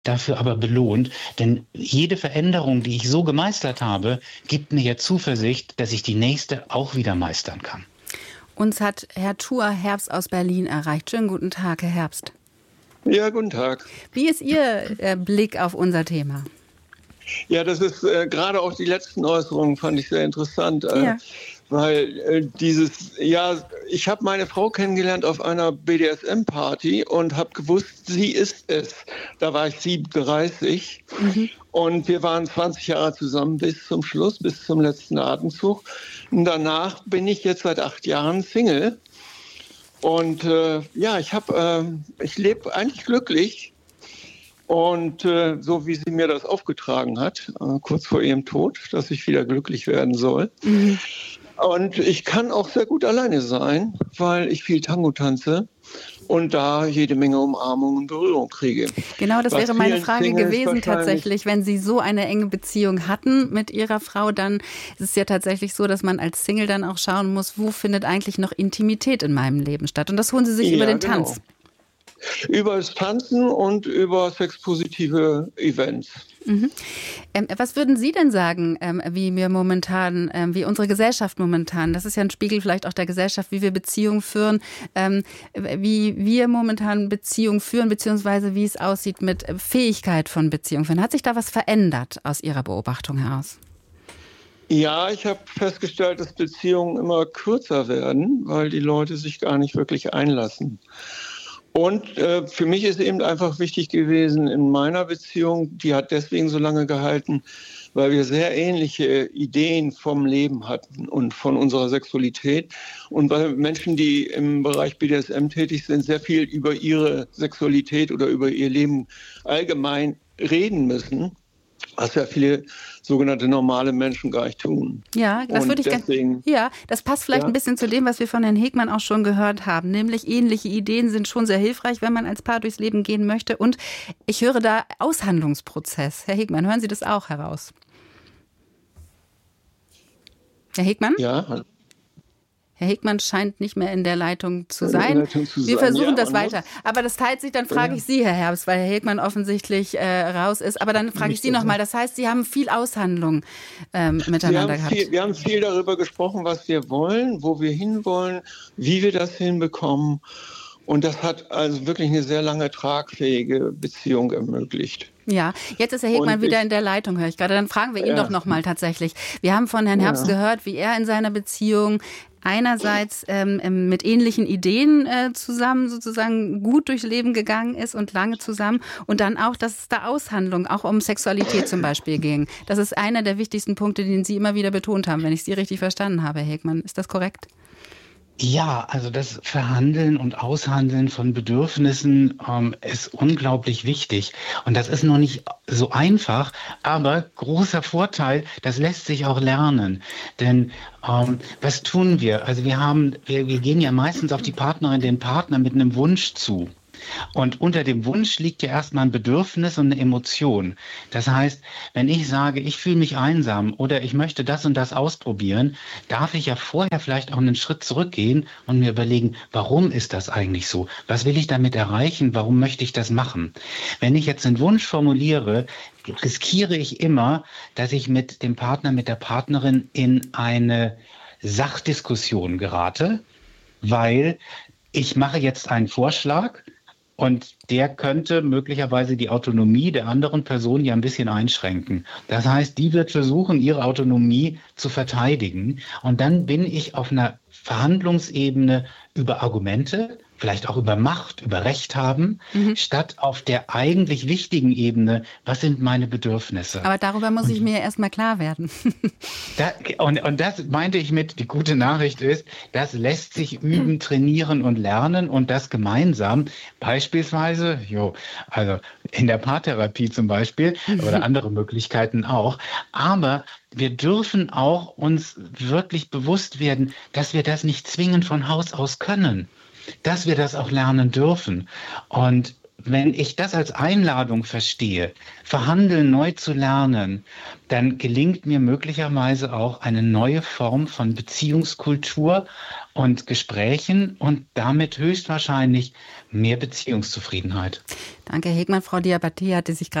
dafür aber belohnt, denn jede Veränderung, die ich so gemeistert habe, gibt mir ja Zuversicht, dass ich die nächste auch wieder meistern kann. Uns hat Herr Thur Herbst aus Berlin erreicht. Schönen guten Tag, Herr Herbst. Ja, guten Tag. Wie ist Ihr Blick auf unser Thema? Ja, das ist gerade auch die letzten Äußerungen fand ich sehr interessant, Ja. weil ich habe meine Frau kennengelernt auf einer BDSM-Party und habe gewusst, sie ist es. Da war ich 37 und wir waren 20 Jahre zusammen bis zum Schluss, bis zum letzten Atemzug. Und danach bin ich jetzt seit 8 Jahren Single und ich lebe eigentlich glücklich. Und so wie sie mir das aufgetragen hat, kurz vor ihrem Tod, dass ich wieder glücklich werden soll. Und ich kann auch sehr gut alleine sein, weil ich viel Tango tanze und da jede Menge Umarmung und Berührung kriege. Genau, das wäre meine Frage gewesen tatsächlich. Wenn Sie so eine enge Beziehung hatten mit Ihrer Frau, dann ist es ja tatsächlich so, dass man als Single dann auch schauen muss, wo findet eigentlich noch Intimität in meinem Leben statt. Und das holen Sie sich über den Tanz. Über das Tanzen und über sexpositive Events. Was würden Sie denn sagen, wie unsere Gesellschaft momentan, das ist ja ein Spiegel vielleicht auch der Gesellschaft, wie wir Beziehungen führen, wie wir momentan Beziehungen führen, beziehungsweise wie es aussieht mit Fähigkeit von Beziehungen führen. Hat sich da was verändert aus Ihrer Beobachtung heraus? Ja, ich habe festgestellt, dass Beziehungen immer kürzer werden, weil die Leute sich gar nicht wirklich einlassen. Und für mich ist eben einfach wichtig gewesen in meiner Beziehung, die hat deswegen so lange gehalten, weil wir sehr ähnliche Ideen vom Leben hatten und von unserer Sexualität. Und weil Menschen, die im Bereich BDSM tätig sind, sehr viel über ihre Sexualität oder über ihr Leben allgemein reden müssen, was ja viele sogenannte normale Menschen gar nicht tun. Ja, das würde ich gerne. Ja, das passt vielleicht ein bisschen zu dem, was wir von Herrn Hegmann auch schon gehört haben. Nämlich ähnliche Ideen sind schon sehr hilfreich, wenn man als Paar durchs Leben gehen möchte. Und ich höre da Aushandlungsprozess. Herr Hegmann, hören Sie das auch heraus? Herr Hegmann? Ja. Herr Hegmann scheint nicht mehr in der Leitung zu sein. Wir versuchen das weiter. Aber das teilt sich, dann frage ich Sie, Herr Herbst, weil Herr Hegmann offensichtlich raus ist. Aber dann frage ich Sie nochmal. Das heißt, Sie haben viel Aushandlung miteinander gehabt. Wir haben viel darüber gesprochen, was wir wollen, wo wir hinwollen, wie wir das hinbekommen. Und das hat also wirklich eine sehr lange tragfähige Beziehung ermöglicht. Ja, jetzt ist Herr Hegmann wieder in der Leitung, höre ich gerade. Dann fragen wir ihn doch nochmal tatsächlich. Wir haben von Herrn Herbst gehört, wie er in seiner Beziehung einerseits mit ähnlichen Ideen zusammen sozusagen gut durchs Leben gegangen ist und lange zusammen. Und dann auch, dass es da Aushandlung, auch um Sexualität zum Beispiel ging. Das ist einer der wichtigsten Punkte, den Sie immer wieder betont haben, wenn ich Sie richtig verstanden habe, Herr Hegmann. Ist das korrekt? Ja, also das Verhandeln und Aushandeln von Bedürfnissen ist unglaublich wichtig. Und das ist noch nicht so einfach, aber großer Vorteil, das lässt sich auch lernen. Denn was tun wir? Also wir gehen ja meistens auf die Partnerin, den Partner mit einem Wunsch zu. Und unter dem Wunsch liegt ja erstmal ein Bedürfnis und eine Emotion. Das heißt, wenn ich sage, ich fühle mich einsam oder ich möchte das und das ausprobieren, darf ich ja vorher vielleicht auch einen Schritt zurückgehen und mir überlegen, warum ist das eigentlich so? Was will ich damit erreichen? Warum möchte ich das machen? Wenn ich jetzt einen Wunsch formuliere, riskiere ich immer, dass ich mit dem Partner, mit der Partnerin in eine Sachdiskussion gerate, weil ich mache jetzt einen Vorschlag, und der könnte möglicherweise die Autonomie der anderen Person ja ein bisschen einschränken. Das heißt, die wird versuchen, ihre Autonomie zu verteidigen. Und dann bin ich auf einer Verhandlungsebene über Argumente, vielleicht auch über Macht, über Recht haben, statt auf der eigentlich wichtigen Ebene, was sind meine Bedürfnisse? Aber darüber muss ich mir erstmal klar werden. Und das meinte ich mit, die gute Nachricht ist, das lässt sich üben, trainieren und lernen und das gemeinsam, beispielsweise, also in der Paartherapie zum Beispiel oder andere Möglichkeiten auch, aber wir dürfen auch uns wirklich bewusst werden, dass wir das nicht zwingend von Haus aus können, dass wir das auch lernen dürfen. Und wenn ich das als Einladung verstehe, verhandeln neu zu lernen, dann gelingt mir möglicherweise auch eine neue Form von Beziehungskultur und Gesprächen und damit höchstwahrscheinlich mehr Beziehungszufriedenheit. Danke, Herr Hegmann. Frau Diabaté hatte sich gerade